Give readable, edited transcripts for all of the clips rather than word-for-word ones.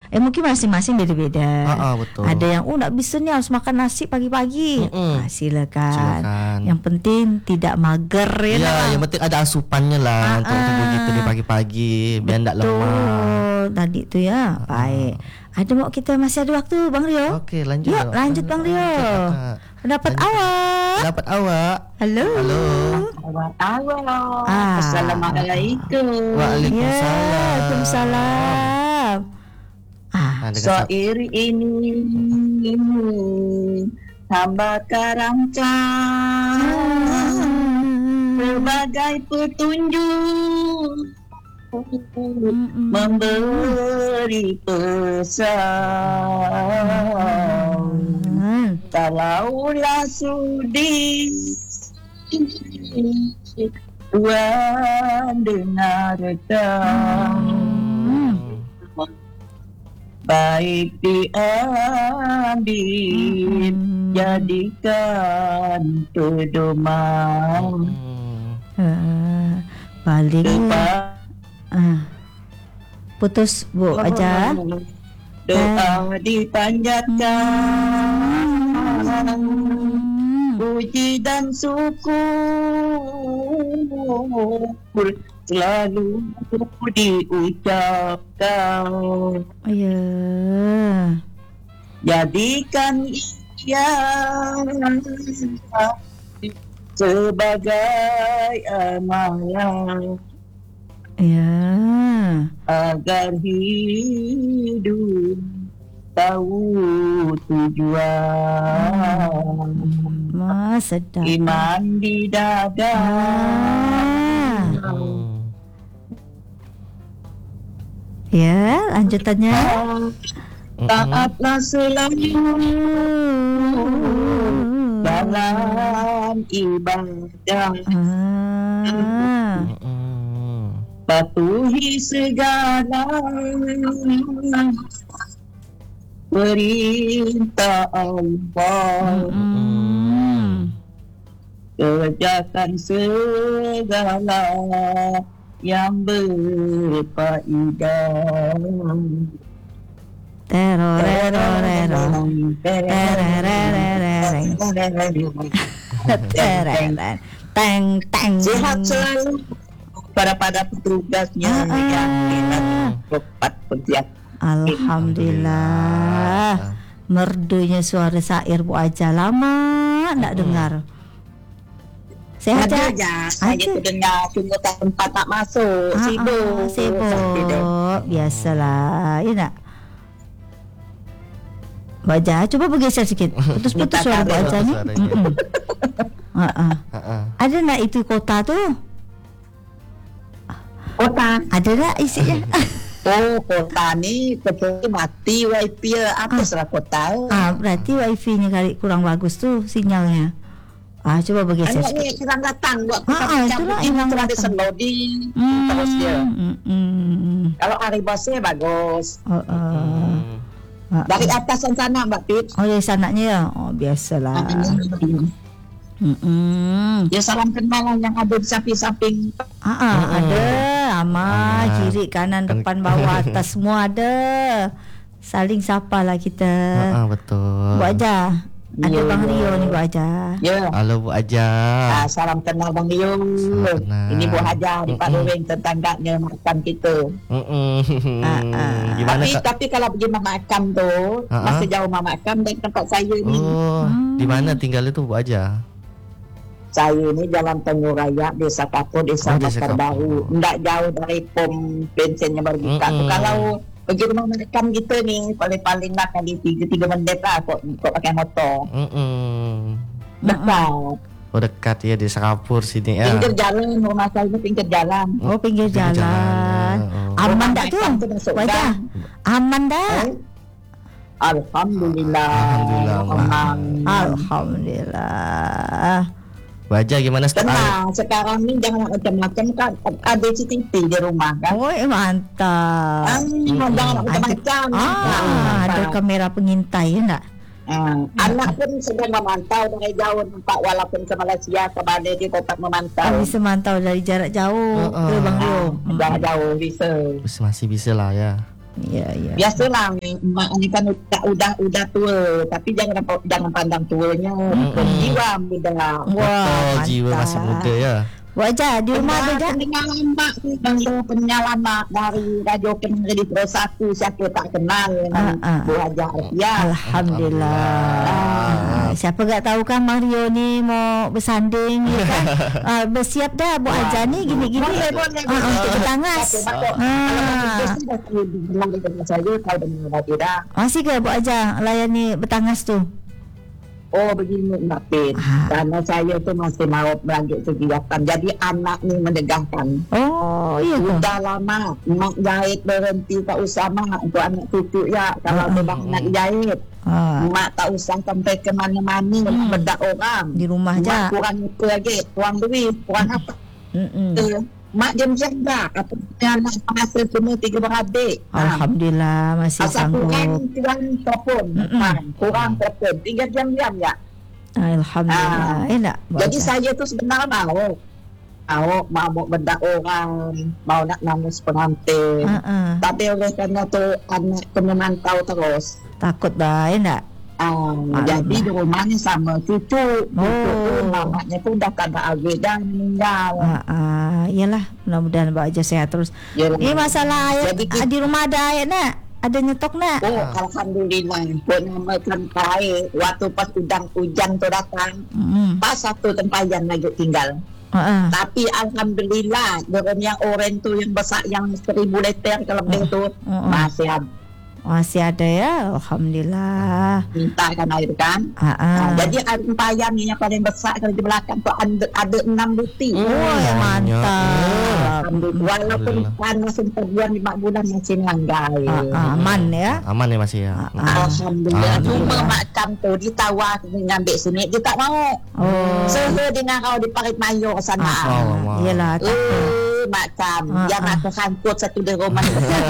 Mungkin masing-masing beda-beda. Betul. Ada yang nak bisa ni harus makan nasi pagi-pagi. Silakan. Yang penting tidak mager ya. Yang penting ada asupannya lah untuk tubuh kita di pagi-pagi biar tak lemah. Tadi tu ya. Baik. Ada kita masih ada waktu Bang Rio. Okey, lanjut. Yuk, lanjut Bang Rio. Pendapat awak. Halo. Assalamualaikum. Waalaikumsalam. Syair ini hamba karancang sebagai petunjuk memberi pesan. Kalaulah sudi Tuhan dengarkan, baik diambil jadikan pedoman. Balik putus Bu aja. Doa dipanjatkan, puji dan syukur selalu diucapkan. Jadikan ia sebagai amalan, agar hidup tahu tujuan. Sedap. Iman di dada. Ya, lanjutannya. Taatlah selalu dalam ibadah. Patuhi segala perintah Allah. Kerjakan segala yang berfaedah. Sehat selalu pada petugasnya yang tepat bersiap. Alhamdulillah. Merdunya suara syair Bu Aja, lama nak dengar. Sehat aja. Saya dengar tunggu tempat tak masuk. Sibuk. Biasalah. Ya nak? Bu Aja, coba bergeser sikit. Putus-putus suara Bu Aja ni. Ada nak itu kota tu? Kota? Ada tak isinya? Kota ni kecuali mati wifi apa salah kota. Berarti wifi-nya kali kurang bagus tu sinyalnya. Coba bergeser sikit. Ini kurang datang buat itulah yang ada loading terus dia. Kalau hari bosnya bagus. Dari atas sana Mbak Pip. Dari sananya ya. Biasalah. Ya salam kenal yang ada di samping-samping. Ada ama, kiri, kanan, depan, bawah, atas semua ada. Saling sapa lah kita. Betul. Bu Aja. Ada Bang Rio ni Bu Aja. Halo Bu Aja. Salam kenal Bang Rio. Ini Bu Haja di Pak Loreng, tetangganya makan kita. Gimana tapi kalau pergi makan tu masih jauh makan dari tempat saya ni. Di mana tinggal itu Bu Aja? Saya ni Jalan Tanjung Raya, Desa Kapur, Desa Bakar Baru. Tak jauh dari pom bensinnya baru buka. Kalau pergi rumah makan kita ni paling-paling nak kali 3 minit lah kok pakai motor. Dekat. Dekat ya, Desa Kapur sini ya. Pinggir jalan, rumah saya ni pinggir jalan. Pinggir jalan. Aman tak tu? Wajah. Aman tak? Alhamdulillah. Alhamdulillah. Wajah gimana sekarang? Sekarang ni jangan macam-macam kan. Ada CCTV di rumah kan. Mantap. Jangan macam-macam. Ada kamera pengintai ya tak? Anak pun sedang memantau dari jauh nampak, walaupun ke Malaysia, ke Bali dia tetap memantau. Bisa mantau dari jarak jauh ke Bang Rio. Jarak jauh bisa. Masih bisa lah ya. Ya, ya. Biasalah mak ni kan udah tua, tapi jangan pandang tuanya, jiwa muda. Betul, jiwa masih muda ya. Bu Haja di rumah ada tak? Pendengaran mak ni pendengaran mak dari Radio Pengendi Pro 1, siapa tak kenal dengan Bu Haja Alfiah. Alhamdulillah. Siapa tak tahu kan Mario ni mau bersanding ya kan. Bersiap dah Bu Haja ni gini-gini untuk bertangas. Saya kalau dengar radio dah. Masih ke Bu Haja layani bertangas tu? Oh begini Mbak Pin, karena saya tu masih mau melanjut kegiatan. Jadi anak ni mendegahkan. Oh iya ke? Sudah lama mak jahit berhenti tak usah mak untuk anak cucu ya. Kalau memang nak jahit, mak tak usah sampai ke mana-mana bedak orang. Di rumah je. Mak kurang itu lagi, kurang duit, kurang apa. Mak diam-diam dah. Apa anak masa semua 3 beradik. Alhamdulillah masih asal sanggup. kurang telepon. Kurang telepon. Tinggal diam-diam ya. Alhamdulillah. Enak. Jadi saya tu sebenarnya mau bedak orang, mau nak nangis pengantin. Tapi oleh kerana tu anak kena mantau terus. Takut dah, enak. Jadi di rumah ni sama cucu. Cucu tu mamaknya pun dah tak ada lagi, dah meninggal. Yalah, mudah-mudahan Mbak Haja sehat terus. Yalah. Ini masalah air di rumah ada air nak? Ada nyetok nak? Oh, alhamdulillah. Pun namakan air. Waktu pas hujan tu datang, pas satu tempayan lagi tinggal. Tapi alhamdulillah, dengan yang oren tu yang besar yang 1000 liter kalau tu masih ada. Masih ada ya, alhamdulillah. Minta kan air kan. Jadi air tempayan ni yang paling besar kalau di belakang tu ada 6 butir. Oh, mantap. Walaupun panas 4 bulan 5 bulan masih langgai. Aman ya. Aman ya masih ya. Alhamdulillah. Cuma makam tu ditawar ngambil sini dia tak mau. Suruh dia ngau di Parit Mayo sana. Iyalah. Makam yang nak terangkut satu di rumah.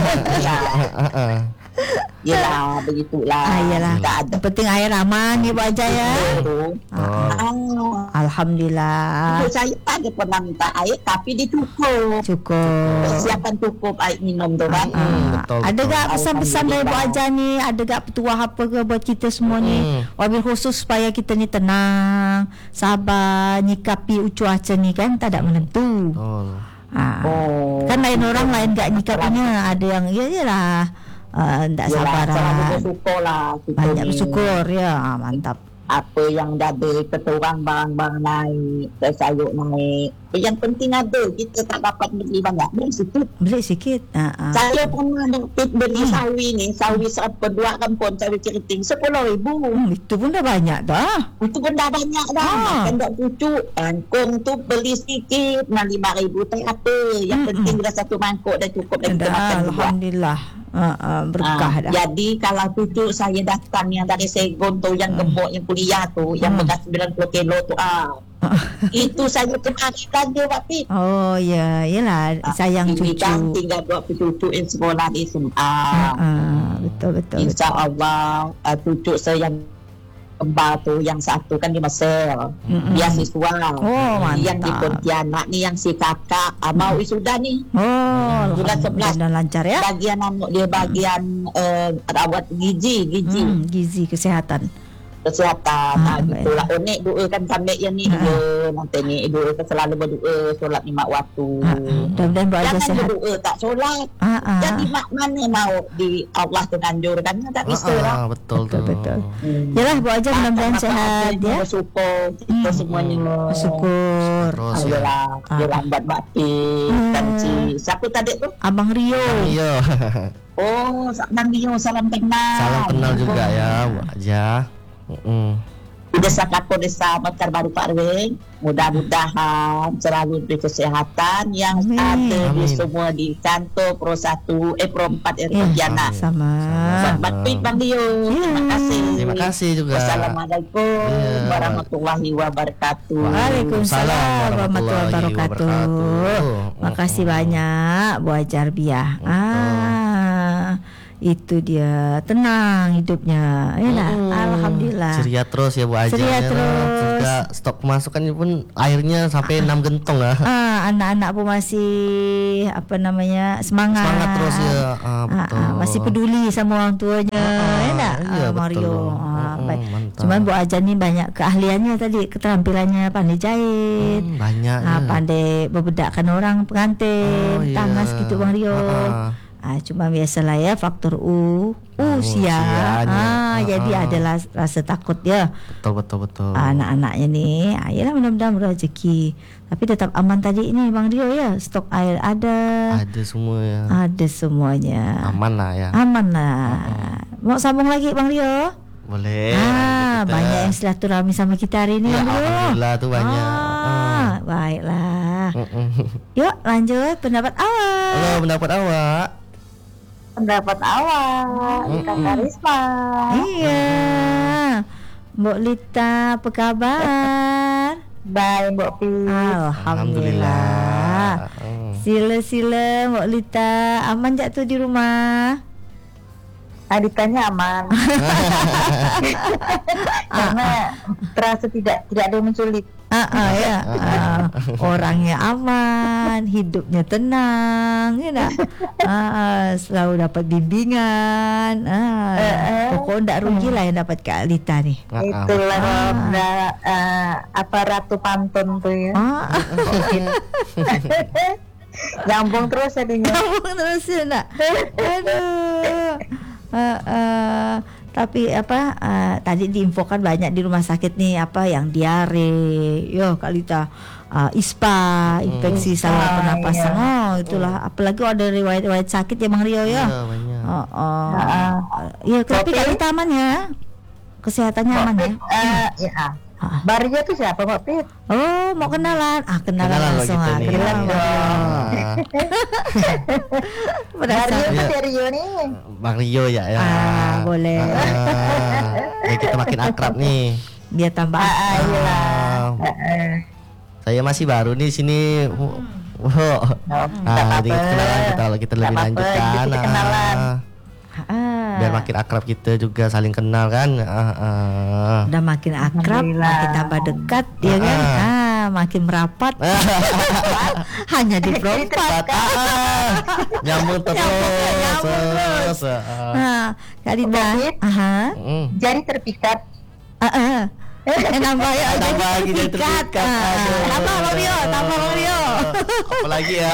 Yalah, begitulah. Yalah. Yang penting air aman ya Bu Haja ya. Alhamdulillah. Saya tak ada pernah minta air, tapi dicukup. Persiapan cukup air minum tu kan. Ada tak pesan-pesan dari Bu Haja ni? Ada tak petuah apa ke buat kita semua ni? Wabil khusus supaya kita ni tenang, sabar, nyikapi cuaca ni kan tak ada menentu. Kan lain orang lain gak nyikapinya. Ada yang iyalah tak sabaran. Banyak bersyukur ya. Mantap. Apa yang dah ada keturang barang-barang naik, sayur naik. Yang penting ada, kita tak dapat beli banyak, beli sikit. Saya pernah beli sawi ni, sawi sepedua kampung, sawi keriting 10,000. Itu pun dah banyak dah. Itu pun dah banyak dah. Makan dak cucu, kangkung tu beli sikit, 5,000 tak apa. Yang penting dah satu mangkuk dah cukup dah kita makan. Alhamdulillah. Berkah dah. Jadi kalau cucu saya datang yang dari Segon tu, yang gemuk, yang kuliah tu, yang berat 90 kilo tu, itu saya kemarikan dia Pak Pit. Oh ya, yalah sayang cucu. Kan tinggal buat cucu yang sekolah di SMA. Betul. InsyaAllah cucu saya yang kembar tu, yang satu kan di Mesir, beasiswa. Yang di Pontianak ni, yang si kakak mau wisuda ni. Bulan 11 dan lancar ya. Bagian anak dia bagian rawat gizi kesehatan. Itulah unik doa kan sampai yang ni dia nanti ni doa kan selalu berdoa solat 5 waktu. Mudah-mudahan berada sehat. Doa tak solat. Jadi mak mana mau di Allah tu anjurkan tak bisa lah. Betul. Yalah Bu Haja mudah-mudahan sehat ya. Bersyukur kita semuanya. Bersyukur. Alhamdulillah. Dia lambat bakti dan siapa tadi tu? Abang Rio. Oh, Abang Rio salam kenal. Salam kenal juga ya Bu Haja. Desa Desa Mekar Baru Pak Rwing, mudah-mudahan selalu diberi kesehatan yang ada di semua di kantor Pro 1 Pro 4 Pontianak. Sama. Baik Bang Dio. Terima kasih juga. Wassalamualaikum warahmatullahi wabarakatuh. Waalaikumsalam warahmatullahi wabarakatuh. Makasih banyak Bu Haja Alfiah. Itu dia, tenang hidupnya. Ya alhamdulillah. Ceria terus ya Bu Ajeng. Ceria terus. Juga stok pemasukannya pun airnya sampai 6 gentong lah. Anak-anak pun masih semangat. Semangat terus ya. Betul. Masih peduli sama orang tuanya. Iya, Mario. mantap. Cuman Bu Ajan ni banyak keahliannya tadi, keterampilannya pandai jahit. Banyak. Pandai membedakkan orang pengantin, tangas gitu Bang Rio. Cuma biasalah ya faktor usia. Jadi adalah rasa takut ya. Betul. Anak-anaknya nih, ayolah mudah-mudahan berrezeki. Tapi tetap aman tadi ini Bang Rio ya. Stok air ada. Ada semua ya. Ada semuanya. Aman lah ya. Aman lah. Mau sambung lagi Bang Rio? Boleh. Banyak yang silaturahmi sama kita hari ini Ya, Bang Rio. alhamdulillah tuh banyak. Baiklah. Yuk lanjut pendapat awak. Halo, pendapat awak. Pendapat awak, Kakak Risma. Iya. Mbok Lita apa kabar? Baik, Mbak Pi. Alhamdulillah. Sila Mbok Lita, aman jak tu di rumah? Ditanya aman. Karena terasa tidak ada yang menculik. Orangnya aman, hidupnya tenang, ya nak? Selalu dapat bimbingan. Pokoknya tak rugi lah yang dapat Kak Lita ni. Itulah Ratu Pantun tu ya. Nyambung terus jadinya. Nyambung terus ya nak. Aduh. Tapi tadi diinfokan banyak di rumah sakit nih yang diare, Kak Lita, ISPA, infeksi saluran pernapasan. Itulah, apalagi ada riwayat sakit ya Bang Rio ya. Ya, tapi Kak Lita aman ya, kesehatannya aman ya. Barunya tuh siapa Mbak Pit? Oh, mau kenalan? Kenalan langsung. Kenalan dong. Barunya tuh dari Rio nih. Bang Rio ya. Boleh. Ya, kita makin akrab nih. Dia tambah. Saya masih baru nih sini. Jadi kita lebih lanjutkan. Biar makin akrab kita juga saling kenal kan. Udah makin akrab, makin tambah dekat, ya kan? Makin merapat. Hanya di perempat. Nyambung terus. Kak Lita, jari terpikat. Nambah ya, tambah lagi jadi terpikat. Tambah Bang Rio. Apalagi ya.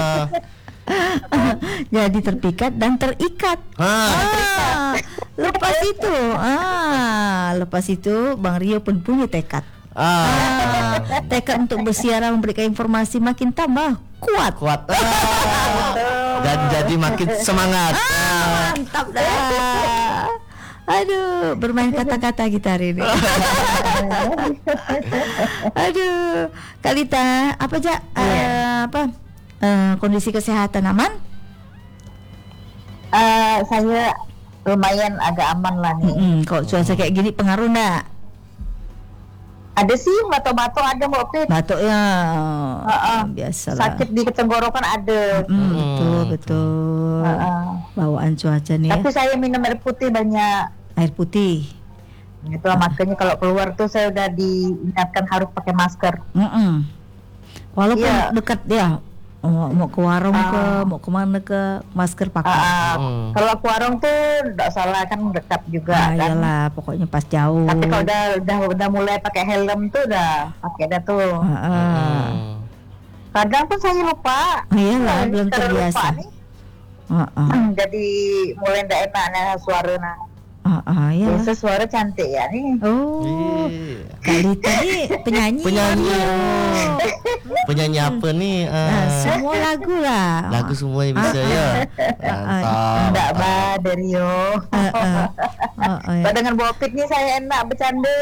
Jadi terpikat dan terikat. Lepas itu Bang Rio pun punya tekad. Tekad untuk bersiaran memberikan informasi makin tambah kuat. Dan jadi makin semangat. Mantap dah. Aduh, bermain kata-kata kita hari ini. Aduh, Kak Lita, apa aja? Kondisi kesehatan aman? Saya lumayan agak aman lah nih. Kalau cuaca kayak gini pengaruh enggak? Ada sih, batuk-batuk ada Mbak Pit. Batuk ya, biasalah. Sakit di tenggorokan ada. Betul. Bawaan cuaca nih. Tapi saya minum air putih banyak. Air putih. Itulah makanya kalau keluar tuh saya udah diingatkan harus pakai masker. Walaupun dekat ya. Mau ke warung mau kemana ke, masker pakai. Kalau ke warung tuh tidak salah kan, dekat juga kan. Iyalah, pokoknya pas jauh. Tapi kalau udah mulai pakai helm tuh udah pakai dah tuh. Kadang pun saya lupa. Iyalah, belum terbiasa. Jadi mulai tidak enak suara ya. Biasa suara cantik ya nih. Kak Lita nih penyanyi. Penyanyi apa nih? Semua lagu lah. Lagu semuanya bisa ya. Enggak dari yo. Dengan Bopit nih saya enak bercanda.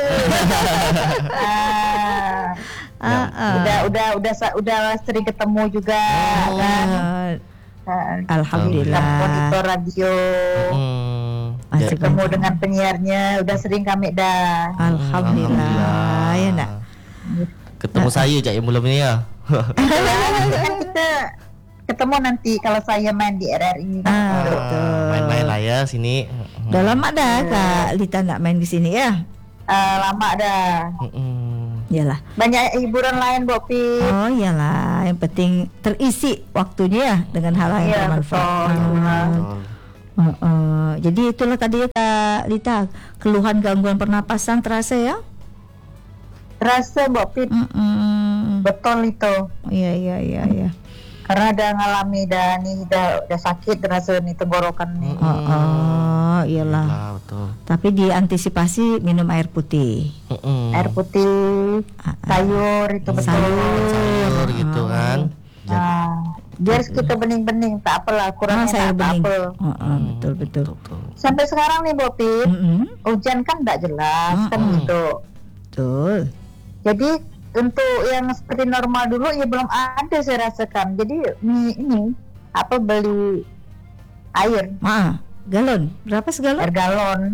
Udah sering ketemu juga kan. Alhamdulillah. Monitor radio. Ketemu dengan penyiarnya, udah sering kami dah. Alhamdulillah. Ya nak. Ketemu saya je yang belum ni ya. Kan kita ketemu nanti kalau saya main di RRI. Betul. Main-main lah ya sini. Udah lama dah Kak Lita nak main di sini ya. Lama dah. Iyalah. Banyak hiburan lain Bopi. Oh iyalah, yang penting terisi waktunya ya dengan hal yang Iya, bermanfaat. betul. Jadi itulah tadi ya Kak Lita, keluhan gangguan pernapasan terasa ya? Terasa Bopi. Betul itu. Iya. Karena udah ngalami udah sakit rasa nih tenggorokan nih. Iyalah. Nah, betul. Tapi diantisipasi minum air putih. Air putih, sayur itu betul. Sayur gitu kan. Biar kita bening-bening, tak apalah kurangnya sayur tak bening. apa. Betul. Sampai sekarang nih Bopi, hujan kan tidak jelas kan gitu. Betul. Jadi untuk yang seperti normal dulu ya belum ada saya rasakan. Jadi ini beli air. Galon berapa segalon? Air galon.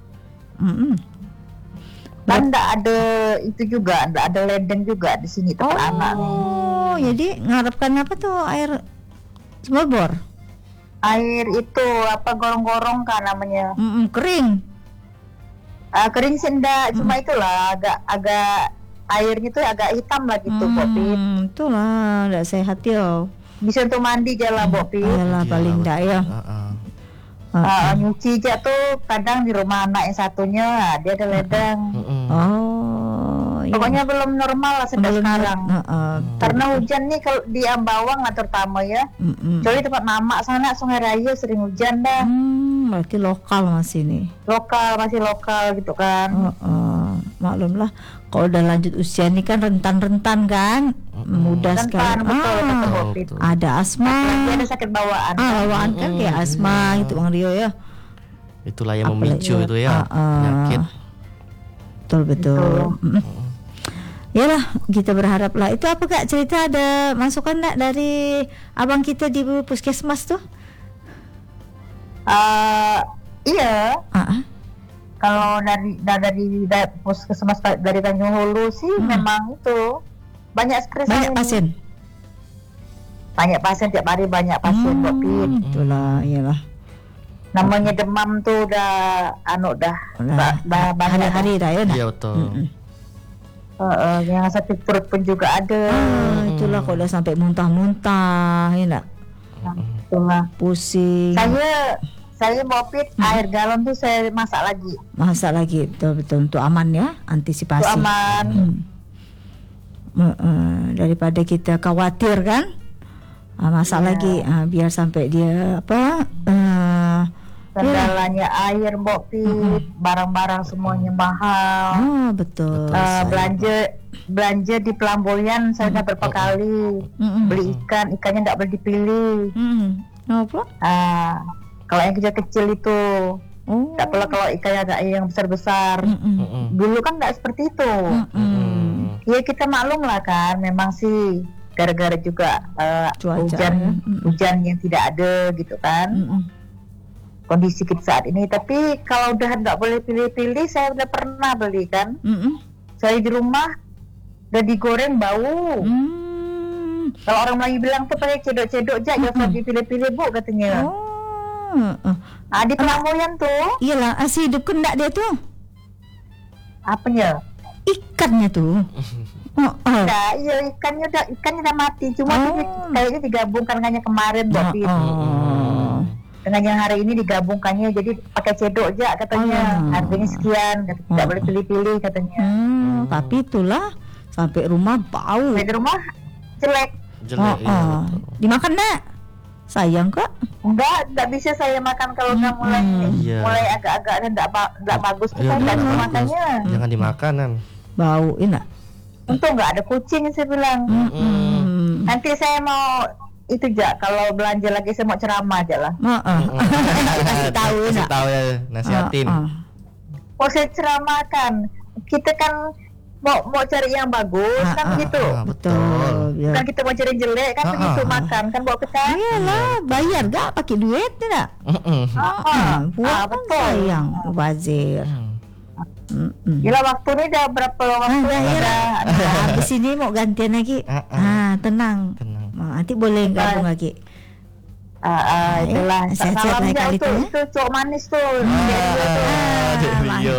Dan tidak ada itu juga, tidak ada ledeng juga di sini tempat anak nih. Jadi ngarepkan apa tuh air semua bor? Air itu gorong-gorong kan namanya. Kering. Kering sih enggak, cuma itulah agak airnya tuh agak hitam lah gitu Bopi. Itulah enggak sehat yo. Bisa untuk mandi aja lah Bopi. Iyalah paling enggak ya. Nyuci aja tuh kadang di rumah anak yang satunya dia ada ledeng. Pokoknya belum normal lah sampai sekarang. Karena hujan nih kalau di Ambawang lah terutama ya. Jadi tempat Mamak sana Sungai Raya sering hujan dah. Berarti lokal masih nih. Masih lokal gitu kan. Maklum lah kalau udah lanjut usia nih kan rentan-rentan kan. Mudah sekali. Betul. Ada asma. Ada sakit bawaan. Bawaan kan kayak asma gitu Bang Rio ya. Itulah yang memicu itu ya penyakit. Betul. Yalah kita berharap lah. Itu apa Kak cerita ada masukan enggak dari abang kita di puskesmas tuh? Iya. Kalau dari puskesmas dari Tanjung Hulu sih memang itu banyak stres. Banyak pasien. Banyak pasien tiap hari banyak pasien Bopi. Itulah iyalah. Namanya demam tuh udah hari-hari dah ya. Iya betul. Yang sakit perut pun juga ada. Itulah kalau udah sampai muntah-muntah ya enggak. Itulah. Pusing. Saya Bopi air galon tuh saya masak lagi. Betul untuk aman ya, antisipasi. Untuk aman. Daripada kita khawatir kan. Masak lagi biar sampai dia kendalanya air Bopi, barang-barang semuanya mahal. Betul. Belanja di Pelamboyan saya udah berapa kali beli ikannya tidak boleh dipilih. Apa? Kalau yang kecil-kecil itu tak pula kalau ikannya ada yang besar-besar. Dulu kan tidak seperti itu. Ya kita maklum lah kan, memang sih gara-gara juga hujan yang tidak ada gitu kan. Kondisi kita saat ini. Tapi kalau udah nggak boleh pilih-pilih, saya udah pernah beli kan. Saya di rumah udah digoreng bau. Kalau orang Melayu bilang tuh pakai cedok-cedok aja, jangan dipilih-pilih Bu katanya. Di Pelamboyan tuh. Iyalah, asli hidup kendak dia tuh. Apanya? Ikannya tuh. Iya ikannya udah mati. Cuma kayaknya digabungkan hanya kemarin Bopi. Dengan yang hari ini digabungkannya jadi pakai cedok aja katanya. Harganya sekian, tidak boleh pilih-pilih katanya. Tapi itulah sampai rumah bau. Sampai rumah jelek. Iya, dimakan enggak? Sayang kok. Enggak bisa saya makan kalau udah mulai agak-agak enggak bagus kita enggak bisa makannya. Jangan dimakan kan. Bau enak. Untung enggak ada kucing saya bilang. Nanti saya mau itu aja kalau belanja lagi saya mau ceramah aja lah. Kasih tahu enak. Kasih tahu ya, nasihatin. Mau saya ceramahkan. Kita kan mau cari yang bagus kan begitu. Betul. Kan kita mau cari jelek kan begitu makan kan bawa kita. Iyalah, bayar gak pakai duit tidak? Buat betul. Sayang, bazir. Gila waktu ini udah berapa waktu habis ini mau gantian lagi. Tenang. Nanti boleh gabung lagi. Itulah. Sehat-sehat Salam lain kali tuh, tu, ya. itu cowok manis tuh. Adik Rio.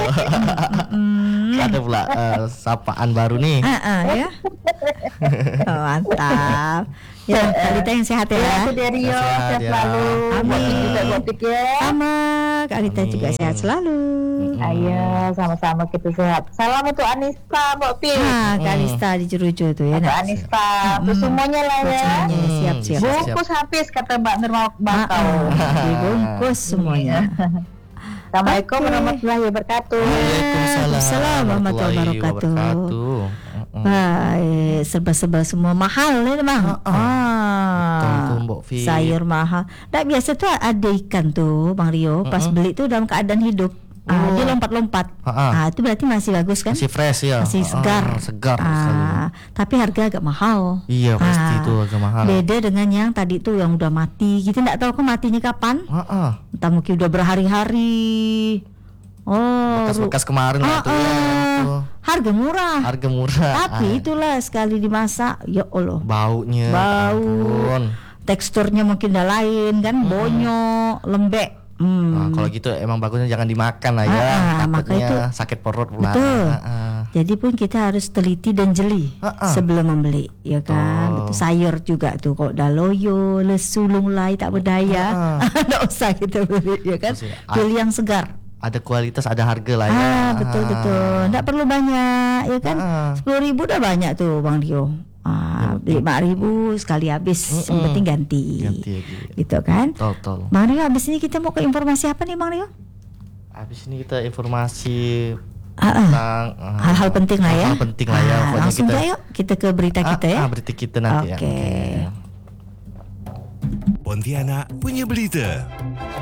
Ada pula sapaan baru nih. Ya. Oh, mantap. Ya, Kak Lita yang sehat ya. Itu dari Rio, Sehat sehat ya. selalu. Amin. Buat juga buat ya. Sama Kak Lita Amin. juga sehat selalu. Ayo sama-sama kita sehat. Salam untuk Anista, Mbak Pi. Kak Lista di Jerujo tuh ya. Untuk nak. Anista, untuk semuanya lah ya. Semuanya siap-siap. Bungkus habis kata Mbak Nirma Bakau. Dibungkus semuanya. Assalamualaikum warahmatullahi wabarakatuh. Waalaikumsalam warahmatullahi wabarakatuh. Baik, serba-serba semua mahal ya bang. Betul tuh, Mbak Fi. Sayur mahal. Tak biasa tuh ada ikan tuh Bang Rio. Pas beli tuh dalam keadaan hidup. Dia lompat-lompat. Itu berarti masih bagus kan? Masih fresh ya. Masih segar. Segar sekali. Tapi harga agak mahal. Iya pasti itu agak mahal. Beda dengan yang tadi tuh yang udah mati. Kita nggak tahu kan matinya kapan. Entah mungkin udah berhari-hari. Bekas-bekas kemarin lah tuh ya. Harga murah. Harga murah. Tapi itulah sekali dimasak, ya Allah. Baunya. Bau. Ampun. Teksturnya mungkin udah lain kan, bonyok, lembek. Kalau gitu emang bagusnya jangan dimakan lah ya. Maka itu Takutnya sakit perut pula. betul. Jadi pun kita harus teliti dan jeli sebelum membeli, ya kan. Betul. Sayur juga tuh, kok dah loyo, lesu, lunglai tak berdaya, nggak usah kita beli, ya kan. Pilih yang segar. Ada kualitas, ada harga lah ya. Betul. Nggak perlu banyak, ya kan. 10.000 udah banyak tuh Bang Rio. 5.000 sekali habis, yang penting ganti. Gitu kan. Betul. Bang Rio, habis ini kita mau ke informasi apa nih Bang Rio? Habis ini kita informasi tentang hal-hal penting lah ya. Hal penting lah ya. Pokoknya Langsung aja yuk kita ke berita kita ya. Berita kita nanti ya. Oke. Pontianak punya berita.